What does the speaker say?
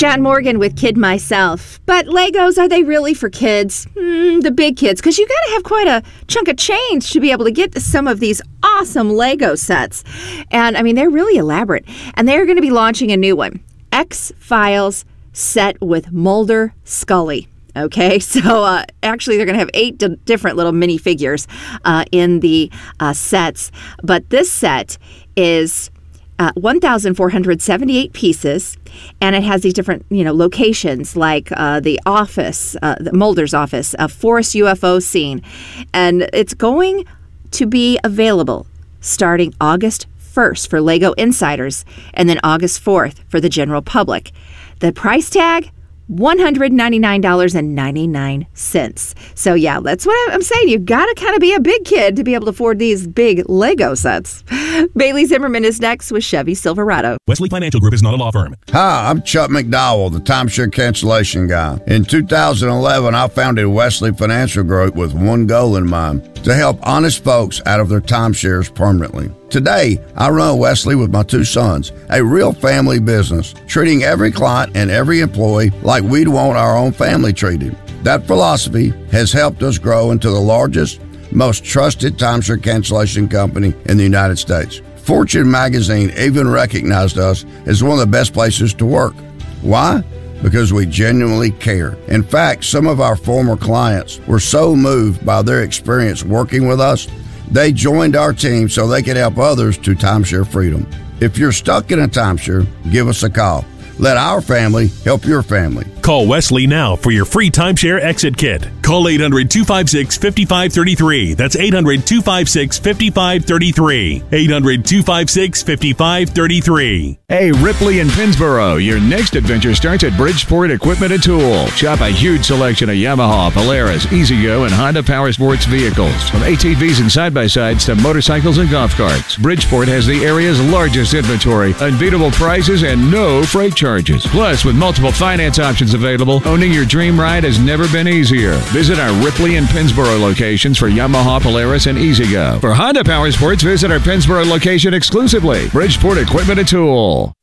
Jan Morgan with Kid Myself. But Legos, are they really for kids? The big kids, because you got to have quite a chunk of change to be able to get some of these awesome Lego sets. And, I mean, they're really elaborate. And they're going to be launching a new one, X-Files set with Mulder Scully. Okay, so actually they're going to have 8 different little minifigures in the sets. But this set is 1,478 pieces, and it has these different, locations like the office, the Mulder's office, a forest UFO scene, and it's going to be available starting August 1st for Lego insiders, and then August 4th for the general public. The price tag, $199.99. So yeah, that's what I'm saying. You've got to kind of be a big kid to be able to afford these big Lego sets. Bailey Zimmerman is next with Chevy Silverado. Wesley Financial Group is not a law firm. Hi, I'm Chuck McDowell, the timeshare cancellation guy. In 2011, I founded Wesley Financial Group with one goal in mind: to help honest folks out of their timeshares permanently. Today, I run Wesley with my 2 sons, a real family business, treating every client and every employee like we'd want our own family treated. That philosophy has helped us grow into the largest, most trusted timeshare cancellation company in the United States. Fortune magazine even recognized us as one of the best places to work. Why? Because we genuinely care. In fact, some of our former clients were so moved by their experience working with us, they joined our team so they could help others to timeshare freedom. If you're stuck in a timeshare, give us a call. Let our family help your family. Call Wesley now for your free timeshare exit kit. Call 800-256-5533. That's 800-256-5533. 800-256-5533. Hey, Ripley in Pennsboro. Your next adventure starts at Bridgeport Equipment and Tool. Shop a huge selection of Yamaha, Polaris, E-Z-GO, and Honda Power Sports vehicles. From ATVs and side-by-sides to motorcycles and golf carts, Bridgeport has the area's largest inventory, unbeatable prices, and no freight charges. Plus, with multiple finance options available, owning your dream ride has never been easier. Visit our Ripley and Pennsboro locations for Yamaha, Polaris, and E-Z-GO. For Honda Power Sports, visit our Pennsboro location exclusively. Bridgeport Equipment and Tool.